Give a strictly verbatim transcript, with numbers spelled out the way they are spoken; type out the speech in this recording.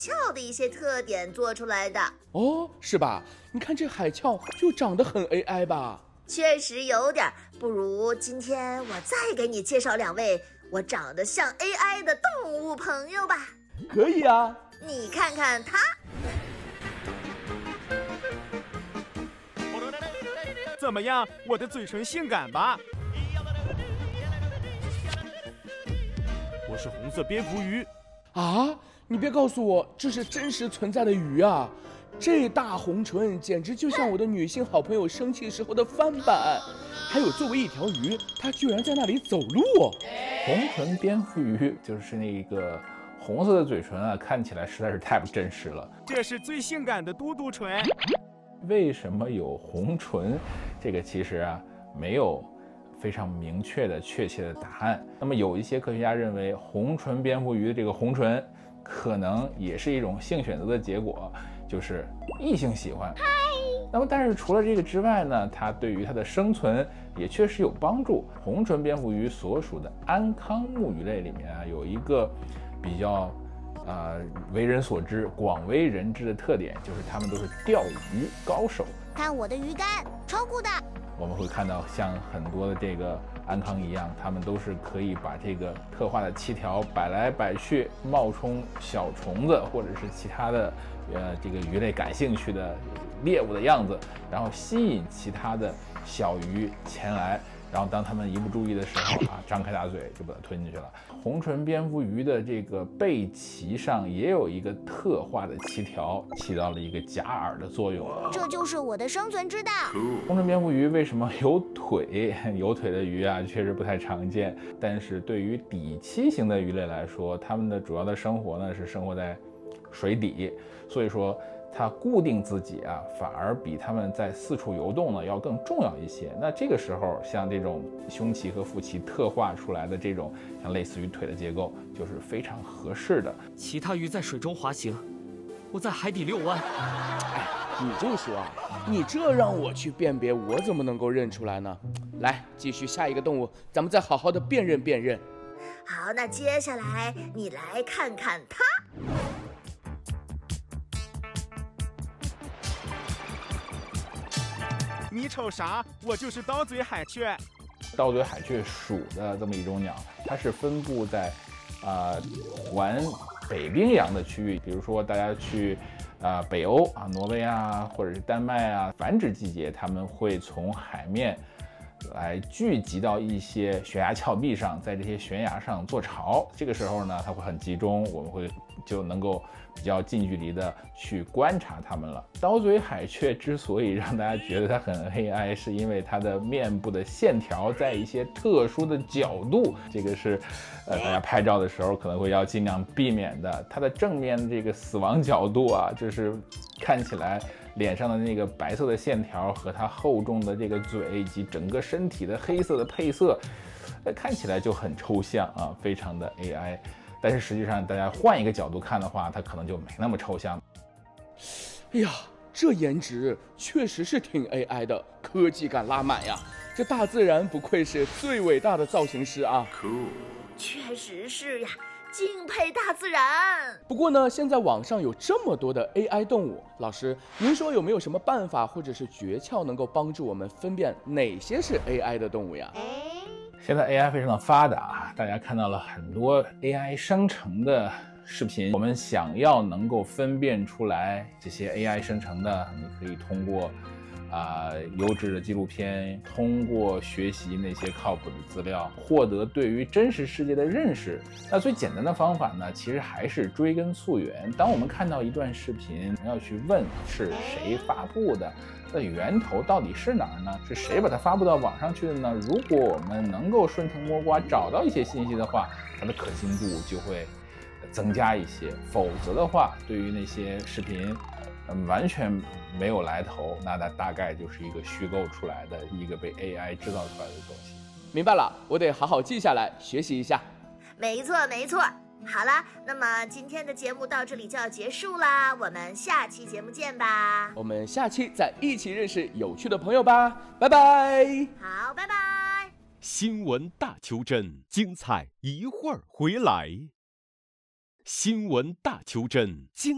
鞘的一些特点做出来的。 哦，是吧？你看这海鞘就长得很 A I 吧？ 确实有点，不如今天我再给你介绍两位我长得像 A I 的动物朋友吧。 可以啊。 你看看它。 怎么样，我的嘴唇性感吧？我是红色蝙蝠鱼。 啊，你别告诉我这是真实存在的鱼啊！这大红唇简直就像我的女性好朋友生气时候的翻版。还有作为一条鱼，它居然在那里走路。 红唇蝙蝠鱼就是那个红色的嘴唇啊，看起来实在是太不真实了。 这是最性感的嘟嘟唇。 为什么有红唇？这个其实啊没有非常明确的确切的答案。那么有一些科学家认为，红唇蝙蝠鱼的这个红唇可能也是一种性选择的结果，就是异性喜欢。那么但是除了这个之外呢，它对于它的生存也确实有帮助。红唇蝙蝠鱼所属的安康目鱼类里面啊，有一个比较呃为人所知、广为人知的特点，就是它们都是钓鱼高手。 看我的鱼竿，超酷的！ 我们会看到像很多的这个安康一样，它们都是可以把这个特化的鳍条摆来摆去，冒充小虫子或者是其他的呃这个鱼类感兴趣的猎物的样子，然后吸引其他的小鱼前来，然后当它们一不注意的时候啊，张开大嘴就把它吞进去了。红唇蝙蝠鱼的这个背鳍上也有一个特化的鳍条，起到了一个夹饵的作用。 这就是我的生存之道。 红唇蝙蝠鱼为什么有腿？有腿的鱼啊，确实不太常见。但是对于底栖型的鱼类来说，它们的主要的生活呢是生活在水底，所以说它固定自己啊，反而比它们在四处游动呢要更重要一些。那这个时候，像这种胸鳍和腹鳍特化出来的这种像类似于腿的结构，就是非常合适的。 其他鱼在水中滑行，我在海底遛弯。 哎，你就说啊，你这让我去辨别，我怎么能够认出来呢？来，继续下一个动物，咱们再好好的辨认辨认。 好，那接下来你来看看它。 你瞅啥？我就是刀嘴海雀。 刀嘴海雀属的这么一种鸟，它是分布在啊、呃、环北冰洋的区域，比如说大家去啊、呃、北欧啊、挪威啊，或者是丹麦啊，繁殖季节它们会从海面来聚集到一些悬崖峭壁上，在这些悬崖上做巢。这个时候呢，它会很集中，我们会就能够比较近距离的去观察它们了。刀嘴海雀之所以让大家觉得它很 A I， 是因为它的面部的线条在一些特殊的角度，这个是呃大家拍照的时候可能会要尽量避免的。它的正面的这个死亡角度啊，就是看起来脸上的那个白色的线条和它厚重的这个嘴以及整个身体的黑色的配色，呃看起来就很抽象啊，非常的 A I。但是实际上，大家换一个角度看的话，它可能就没那么抽象。 哎呀，这颜值确实是挺 A I 的，科技感拉满呀！这大自然不愧是最伟大的造型师啊！ Cool， 确实是呀，敬佩大自然。 不过呢，现在网上有这么多的 A I 动物，老师，您说有没有什么办法或者是诀窍能够帮助我们分辨哪些是 A I 的动物呀？ 现在 A I 非常的发达，大家看到了很多 A I 生成的视频。我们想要能够分辨出来这些 A I 生成的，你可以通过啊、呃、优质的纪录片，通过学习那些靠谱的资料，获得对于真实世界的认识。那最简单的方法呢，其实还是追根溯源。当我们看到一段视频，要去问是谁发布的，那源头到底是哪儿呢？是谁把它发布到网上去的呢？如果我们能够顺藤摸瓜找到一些信息的话，它的可信度就会增加一些。否则的话，对于那些视频，嗯，完全没有来头，那它大概就是一个虚构出来的一个被 A I 制造出来的东西。 明白了，我得好好记下来，学习一下。 没错，没错。好了，那么今天的节目到这里就要结束啦，我们下期节目见吧。 我们下期再一起认识有趣的朋友吧，拜拜。 好，拜拜。 新闻大邱镇，精彩一会儿回来。新闻大邱镇，精